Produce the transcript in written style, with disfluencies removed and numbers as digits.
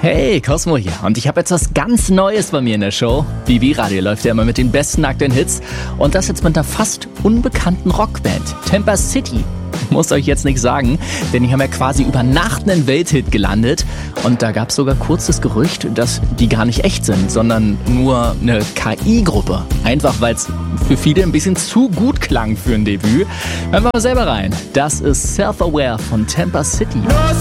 Hey, Cosmo hier. Und ich habe jetzt was ganz Neues bei mir in der Show. BB Radio läuft ja immer mit den besten aktuellen Hits. Und das jetzt mit einer fast unbekannten Rockband. Tampa City. Muss euch jetzt nichts sagen, denn die haben ja quasi über Nacht einen Welthit gelandet. Und da gab es sogar kurz das Gerücht, dass die gar nicht echt sind, sondern nur eine KI-Gruppe. Einfach, weil es für viele ein bisschen zu gut klang für ein Debüt. Hören wir mal selber rein. Das ist Self-Aware von Tampa City. No